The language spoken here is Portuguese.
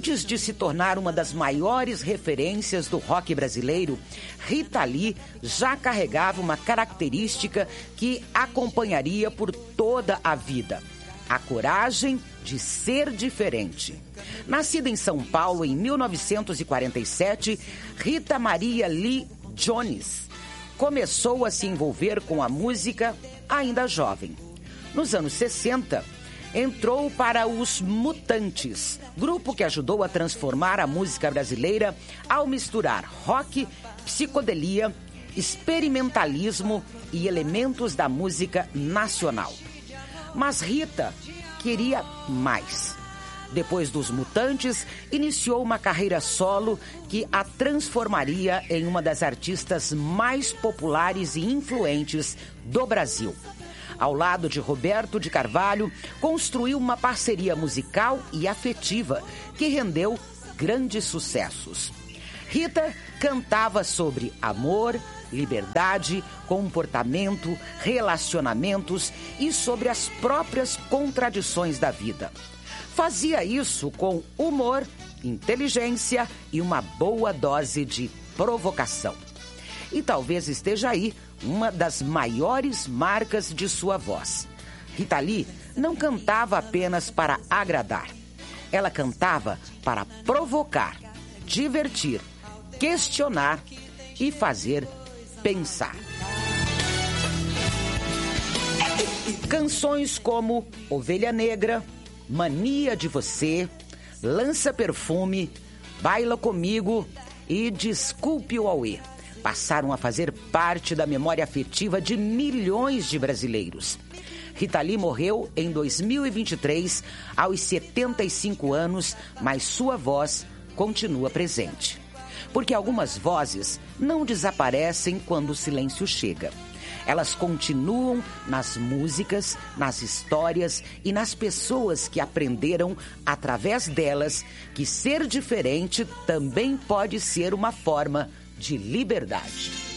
Antes de se tornar uma das maiores referências do rock brasileiro, Rita Lee já carregava uma característica que acompanharia por toda a vida: a coragem de ser diferente. Nascida em São Paulo em 1947, Rita Maria Lee Jones começou a se envolver com a música ainda jovem. Nos anos 60, entrou para os Mutantes, grupo que ajudou a transformar a música brasileira ao misturar rock, psicodelia, experimentalismo e elementos da música nacional. Mas Rita queria mais. Depois dos Mutantes, iniciou uma carreira solo que a transformaria em uma das artistas mais populares e influentes do Brasil. Ao lado de Roberto de Carvalho, construiu uma parceria musical e afetiva que rendeu grandes sucessos. Rita cantava sobre amor, liberdade, comportamento, relacionamentos e sobre as próprias contradições da vida. Fazia isso com humor, inteligência e uma boa dose de provocação. E talvez esteja aí uma das maiores marcas de sua voz. Rita Lee não cantava apenas para agradar. Ela cantava para provocar, divertir, questionar e fazer pensar. Canções como Ovelha Negra, Mania de Você, Lança Perfume, Baila Comigo e Desculpe o Auê passaram a fazer parte da memória afetiva de milhões de brasileiros. Rita Lee morreu em 2023, aos 75 anos, mas sua voz continua presente. Porque algumas vozes não desaparecem quando o silêncio chega. Elas continuam nas músicas, nas histórias e nas pessoas que aprenderam, através delas, que ser diferente também pode ser uma forma de liberdade.